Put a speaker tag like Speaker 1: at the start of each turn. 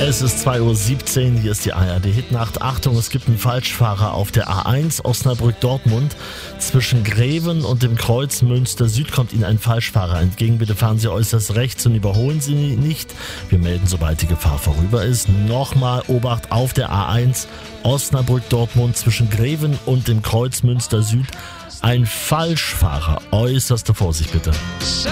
Speaker 1: Es ist 2:17 Uhr, hier ist die ARD-Hitnacht. Achtung, es gibt einen Falschfahrer auf der A1 Osnabrück-Dortmund. Zwischen Greven und dem Kreuz Münster Süd kommt Ihnen ein Falschfahrer entgegen. Bitte fahren Sie äußerst rechts und überholen Sie nicht. Wir melden, sobald die Gefahr vorüber ist. Nochmal Obacht auf der A1 Osnabrück-Dortmund zwischen Greven und dem Kreuz Münster Süd. Ein Falschfahrer. Äußerste Vorsicht bitte.